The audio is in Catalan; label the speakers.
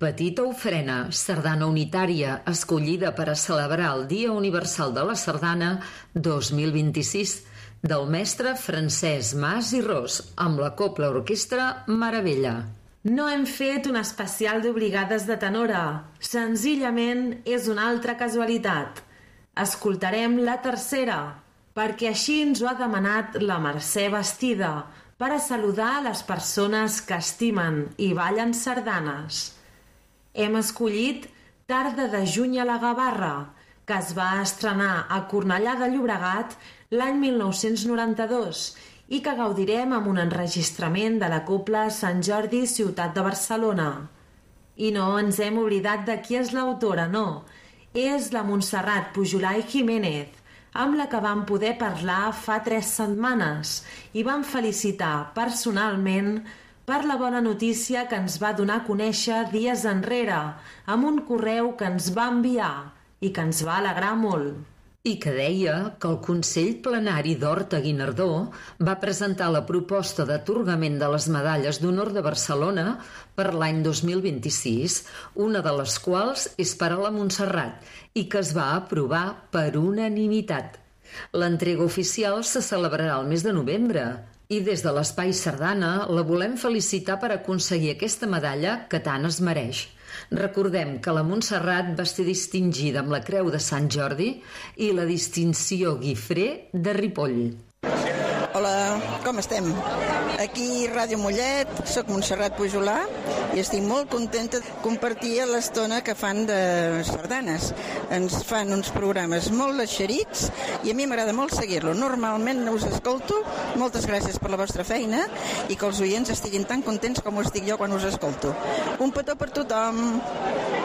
Speaker 1: Petita ofrena, sardana unitària, escollida per a celebrar el Dia Universal de la Sardana 2026, del mestre Francesc Mas i Ros, amb la Cobla Orquestra Meravella.
Speaker 2: No hem fet un especial d'obligades de tenora, senzillament és una altra casualitat. Escoltarem la tercera, perquè així ens ho ha demanat la Mercè Bastida, per a saludar les persones que estimen i ballen sardanes. Hem escollit Tarda de juny a la Gavarra, que es va estrenar a Cornellà de Llobregat l'any 1992 i que gaudirem amb un enregistrament de la Cobla Sant Jordi Ciutat de Barcelona. I no ens hem oblidat de qui és l'autora, no. És la Montserrat Pujolà i Jiménez, amb la que vam poder parlar fa 3 setmanes i vam felicitar personalment per la bona notícia que ens va donar a conèixer dies enrere amb un correu que ens va enviar i que ens va alegrar molt.
Speaker 1: I que deia que el Consell Plenari d'Horta-Guinardó va presentar la proposta d'atorgament de les medalles d'honor de Barcelona per l'any 2026, una de les quals és per a la Montserrat i que es va aprovar per unanimitat. L'entrega oficial se celebrarà el mes de novembre i des de l'Espai Sardana la volem felicitar per aconseguir aquesta medalla que tant es mereix. Recordem que la Montserrat va ser distingida amb la Creu de Sant Jordi i la distinció Guifré de Ripoll.
Speaker 3: Hola, com estem? Aquí Ràdio Mollet, soc Montserrat Pujolà i estic molt contenta de compartir l'estona que fan de sardanes. Ens fan uns programes molt eixerits i a mi m'agrada molt seguir-lo. Normalment us escolto, moltes gràcies per la vostra feina i que els oients estiguin tan contents com ho estic jo quan us escolto. Un petó per tothom!